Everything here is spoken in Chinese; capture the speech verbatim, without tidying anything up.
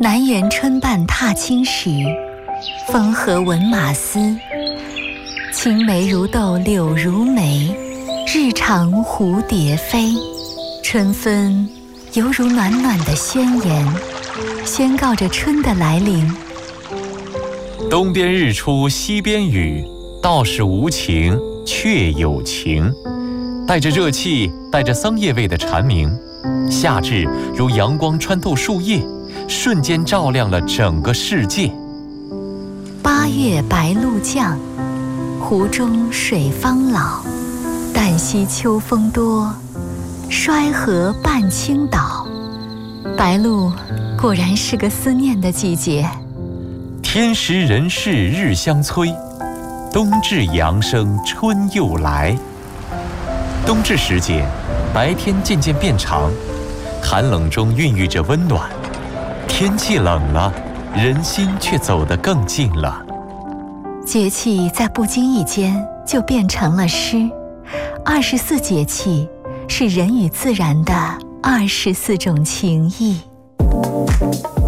南园春半踏青时，风和闻马嘶。青梅如豆柳如眉，日长蝴蝶飞。春分犹如暖暖的宣言，宣告着春的来临。 东边日出西边雨，道是无晴却有晴。带着热气，带着桑叶味的蝉鸣，夏至如阳光穿透树叶，瞬间照亮了整个世界。 八月白露降，湖中水方老。旦夕秋风多，衰河半倾倒。白露果然是个思念的季节。 天时人事日相催，冬至阳生春又来。冬至时节，白天渐渐变长，寒冷中孕育着温暖。天气冷了，人心却走得更近了。 节气在不经意间就变成了诗。二十四节气是人与自然的二十四种情谊。